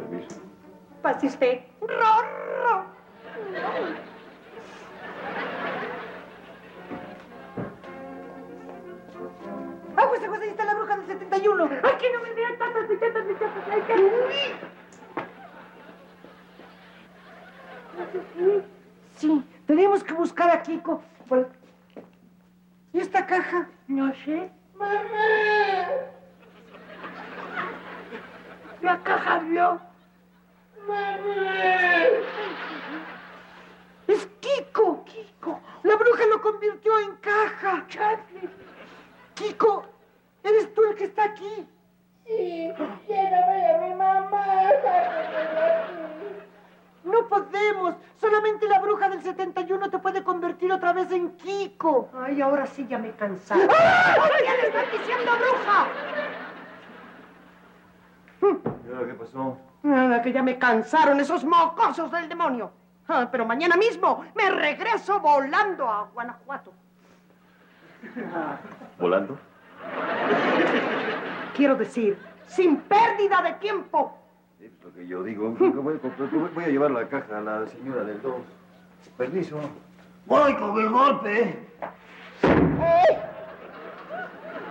Permiso. Pase usted. Rorro. Aguas, aguas, ahí está la bruja del 71. ¡Ay, que no me vean tantas bichetas, bichetas! ¡Ay, que... Sí, tenemos que buscar a Kiko. ¿Y esta caja? No sé. ¡Mamá! La caja habló. ¡Mamá! ¡Es Kiko! ¡Kiko! ¡La bruja lo convirtió en caja! ¡Charlie! ¡Kiko! ¿Eres tú el que está aquí? Sí, quiero ver a mi mamá. No podemos. Solamente la bruja del 71 te puede convertir otra vez en Kiko. Ay, ahora sí ya me cansaron. ¿Qué le estás diciendo, bruja? ¿Y ahora qué pasó? Nada, que ya me cansaron esos mocosos del demonio. Pero mañana mismo me regreso volando a Guanajuato. ¿Volando? Quiero decir, sin pérdida de tiempo. Es lo que yo digo. Voy a llevar la caja a la señora del 2. Permiso. Voy con el golpe. ¡Eh!